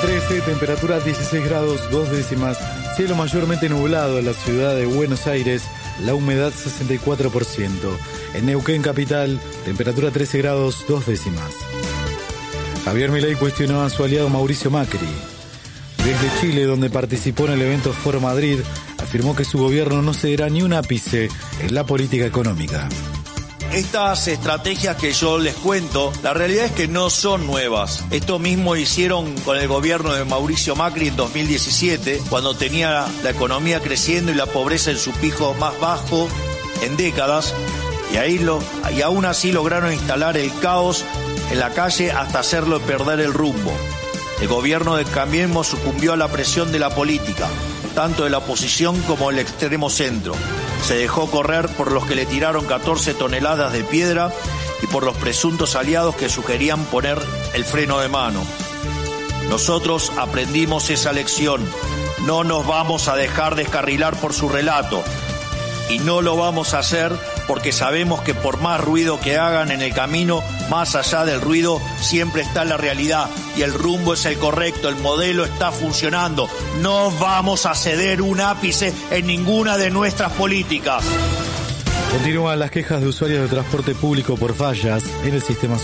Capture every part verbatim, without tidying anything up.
trece, temperatura dieciséis grados dos décimas, cielo mayormente nublado en la ciudad de Buenos Aires, la humedad sesenta y cuatro por ciento. En Neuquén capital, temperatura trece grados dos décimas. Javier Milei cuestionó a su aliado Mauricio Macri. Desde Chile, donde participó en el evento Foro Madrid, afirmó que su gobierno no cederá ni un ápice en la política económica. Estas estrategias que yo les cuento, la realidad es que no son nuevas. Esto mismo hicieron con el gobierno de Mauricio Macri en dos mil diecisiete, cuando tenía la economía creciendo y la pobreza en su pico más bajo en décadas, y, ahí lo, y aún así lograron instalar el caos en la calle hasta hacerlo perder el rumbo. El gobierno de Cambiemos sucumbió a la presión de la política, tanto de la oposición como del extremo centro. Se dejó correr por los que le tiraron catorce toneladas de piedra y por los presuntos aliados que sugerían poner el freno de mano. Nosotros aprendimos esa lección. No nos vamos a dejar descarrilar por su relato. Y no lo vamos a hacer porque sabemos que por más ruido que hagan en el camino, más allá del ruido, siempre está la realidad y el rumbo es el correcto, el modelo está funcionando. No vamos a ceder un ápice en ninguna de nuestras políticas. Continúan las quejas de usuarios de transporte público por fallas en el sistema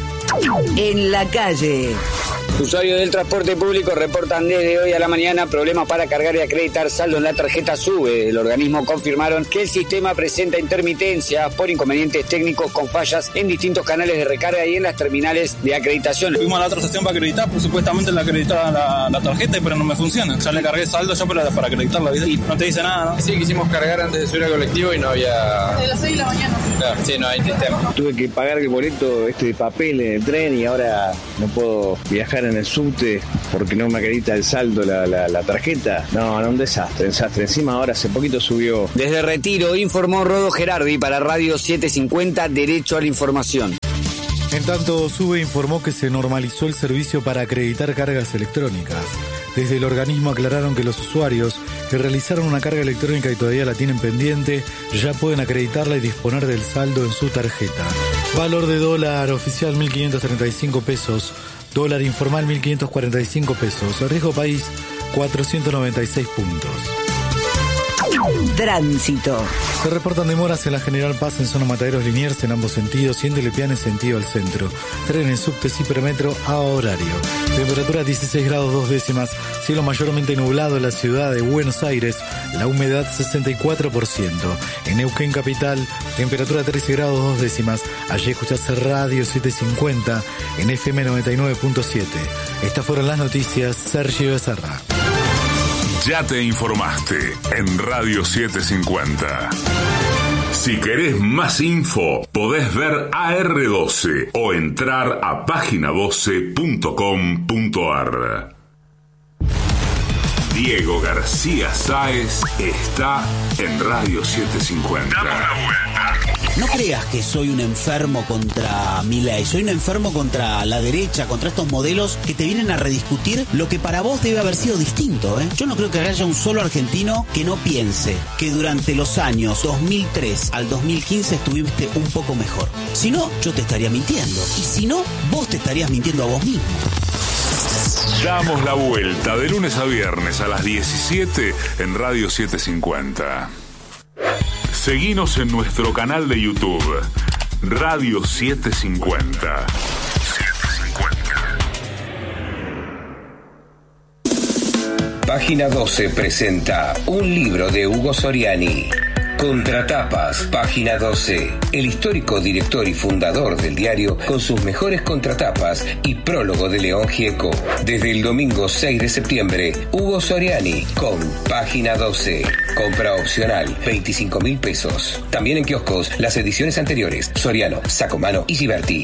SUBE. En la calle. Usuarios del transporte público reportan desde hoy a la mañana problemas para cargar y acreditar saldo en la tarjeta SUBE. El organismo confirmaron que el sistema presenta intermitencias por inconvenientes técnicos con fallas en distintos canales de recarga y en las terminales de acreditación. Fuimos a la otra estación para acreditar, pues supuestamente le acreditaba la, la tarjeta, pero no me funciona. Ya le cargué saldo yo para, para acreditar la vida y no te dice nada, ¿no? Sí, quisimos cargar antes de subir al colectivo y no había... De las seis de la mañana. Claro, sí, no hay sistema. Tuve que pagar el boleto este de papel en el tren y ahora no puedo viajar en el subte porque no me acredita el saldo la, la, la tarjeta. No, no, un desastre, un desastre. Encima ahora hace poquito subió. Desde Retiro informó Rodo Gerardi para Radio setecientos cincuenta, Derecho a la Información. En tanto, SUBE informó que se normalizó el servicio para acreditar cargas electrónicas. Desde el organismo aclararon que los usuarios que realizaron una carga electrónica y todavía la tienen pendiente, ya pueden acreditarla y disponer del saldo en su tarjeta. Valor de dólar oficial mil quinientos treinta y cinco pesos, dólar informal mil quinientos cuarenta y cinco pesos, riesgo país cuatrocientos noventa y seis puntos. Tránsito. Se reportan demoras en la General Paz en zona Mataderos Liniers en ambos sentidos y en Telepian en sentido al centro. Trenes, subtes y premetro a horario. Temperatura dieciséis grados dos décimas, cielo mayormente nublado en la ciudad de Buenos Aires, la humedad sesenta y cuatro por ciento. En Neuquén capital, temperatura trece grados dos décimas. Allí escuchaste Radio setecientos cincuenta en F M noventa y nueve punto siete. Estas fueron las noticias. Sergio Becerra. Ya te informaste en Radio setecientos cincuenta. Si querés más info, podés ver A R doce o entrar a página doce punto com punto ar. Diego García Sáez está en Radio setecientos cincuenta. Dame una vuelta. No creas que soy un enfermo contra Milei, soy un enfermo contra la derecha, contra estos modelos que te vienen a rediscutir lo que para vos debe haber sido distinto, ¿eh? Yo no creo que haya un solo argentino que no piense que durante los años dos mil tres al dos mil quince estuviste un poco mejor. Si no, yo te estaría mintiendo. Y si no, vos te estarías mintiendo a vos mismo. Damos la vuelta de lunes a viernes a las diecisiete en Radio setecientos cincuenta. Seguinos en nuestro canal de YouTube, Radio setecientos cincuenta. Página doce presenta un libro de Hugo Soriani. Contratapas, Página doce. El histórico director y fundador del diario con sus mejores contratapas y prólogo de León Gieco. Desde el domingo seis de septiembre, Hugo Soriani con Página doce. Compra opcional, veinticinco mil pesos. También en kioscos, las ediciones anteriores, Soriano, Sacomano y Giberti.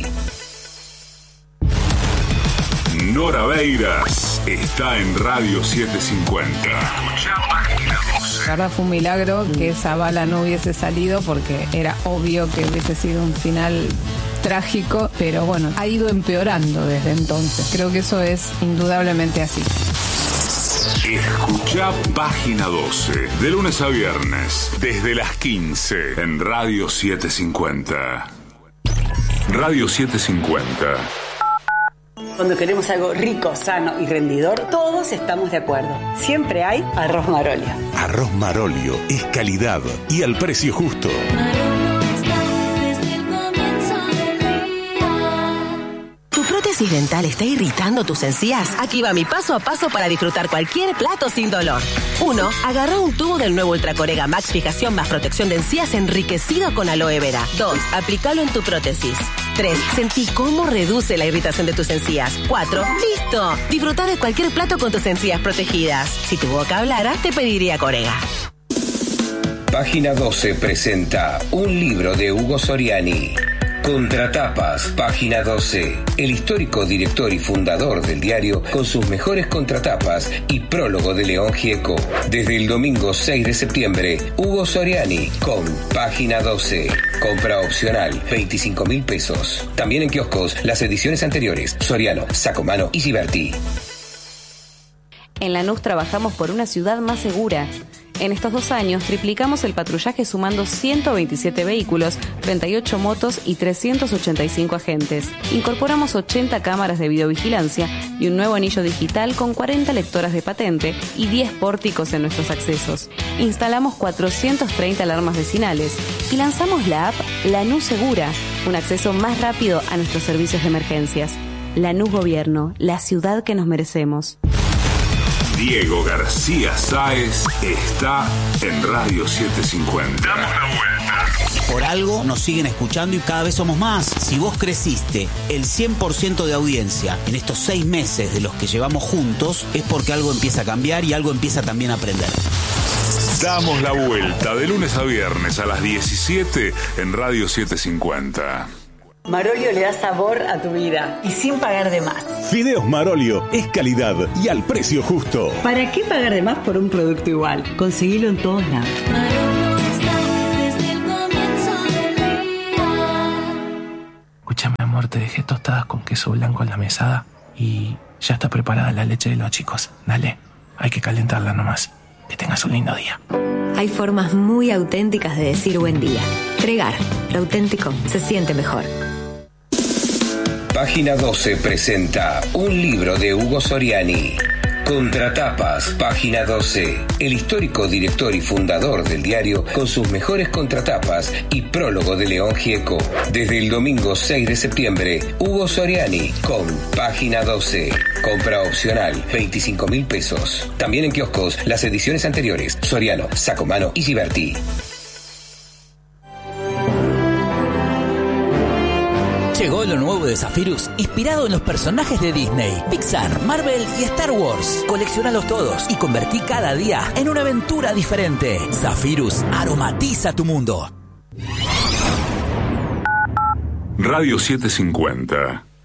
Nora Beiras está en Radio setecientos cincuenta. La verdad fue un milagro que esa bala no hubiese salido porque era obvio que hubiese sido un final trágico, pero bueno, ha ido empeorando desde entonces. Creo que eso es indudablemente así. Escuchá Página doce, de lunes a viernes, desde las quince, en Radio setecientos cincuenta. Radio setecientos cincuenta. Cuando queremos algo rico, sano y rendidor, todos estamos de acuerdo. Siempre hay arroz Marolio. Arroz Marolio es calidad y al precio justo. ¿Tu prótesis dental está irritando tus encías? Aquí va mi paso a paso para disfrutar cualquier plato sin dolor. uno. Agarra un tubo del nuevo Ultracorega Max Fijación más protección de encías enriquecido con aloe vera. dos. Aplícalo en tu prótesis. tres. Sentí cómo reduce la irritación de tus encías. cuatro. ¡Listo! Disfruta de cualquier plato con tus encías protegidas. Si tu boca hablara, te pediría Corega. Página doce presenta un libro de Hugo Soriani. Contratapas, página doce. El histórico director y fundador del diario con sus mejores contratapas y prólogo de León Gieco. Desde el domingo seis de septiembre, Hugo Soriani con página doce. Compra opcional, veinticinco mil pesos. También en kioscos, las ediciones anteriores, Soriano, Sacomano y Giberti. En Lanús trabajamos por una ciudad más segura. En estos dos años triplicamos el patrullaje sumando ciento veintisiete vehículos, treinta y ocho motos y trescientos ochenta y cinco agentes. Incorporamos ochenta cámaras de videovigilancia y un nuevo anillo digital con cuarenta lectoras de patente y diez pórticos en nuestros accesos. Instalamos cuatrocientas treinta alarmas vecinales y lanzamos la app Lanús Segura, un acceso más rápido a nuestros servicios de emergencias. Lanús Gobierno, la ciudad que nos merecemos. Diego García Sáez está en Radio setecientos cincuenta. Damos la vuelta. Por algo nos siguen escuchando y cada vez somos más. Si vos creciste el cien por ciento de audiencia en estos seis meses de los que llevamos juntos, es porque algo empieza a cambiar y algo empieza también a aprender. Damos la vuelta de lunes a viernes a las diecisiete en Radio setecientos cincuenta. Marolio le da sabor a tu vida y sin pagar de más. Fideos Marolio es calidad y al precio justo. ¿Para qué pagar de más por un producto igual? Conseguilo en todos lados. Escúchame, amor, te dejé tostadas con queso blanco en la mesada y ya está preparada la leche de los chicos. Dale, hay que calentarla nomás. Que tengas un lindo día. Hay formas muy auténticas de decir buen día. Tregar, lo auténtico se siente mejor. Página doce presenta un libro de Hugo Soriani. Contratapas, página doce. El histórico director y fundador del diario con sus mejores contratapas y prólogo de León Gieco. Desde el domingo seis de septiembre, Hugo Soriani con página doce. Compra opcional, veinticinco mil pesos. También en kioscos, las ediciones anteriores, Soriano, Sacomano y Giberti. Llegó lo nuevo de Zephyrus, inspirado en los personajes de Disney, Pixar, Marvel y Star Wars. Coleccionalos todos y convertí cada día en una aventura diferente. Zephyrus aromatiza tu mundo. Radio setecientos cincuenta.